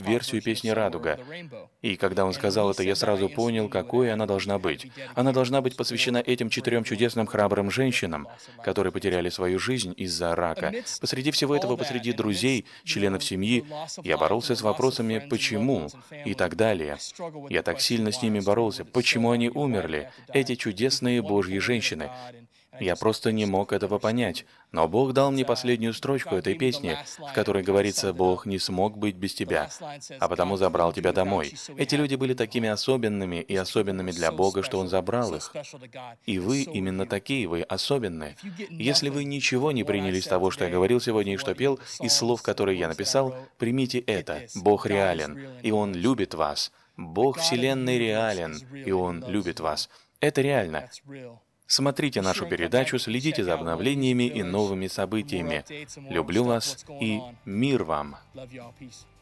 версию песни «Радуга». И когда он сказал это, я сразу понял, какой она должна быть. Она должна быть посвящена этим 4 чудесным храбрым женщинам, которые потеряли свою жизнь из-за рака. Посреди всего этого, посреди друзей, членов семьи, я боролся с вопросами «почему?» и так далее. Я так сильно с ними боролся. Почему они умерли? Эти чудесные Божьи женщины. Я просто не мог этого понять. Но Бог дал мне последнюю строчку этой песни, в которой говорится: «Бог не смог быть без тебя, а потому забрал тебя домой». Эти люди были такими особенными и особенными для Бога, что Он забрал их. И вы именно такие, вы особенные. Если вы ничего не приняли из того, что я говорил сегодня и что пел, из слов, которые я написал, примите это. Бог реален, и Он любит вас. Бог Вселенной реален, и Он любит вас. Это реально. Смотрите нашу передачу, следите за обновлениями и новыми событиями. Люблю вас и мир вам!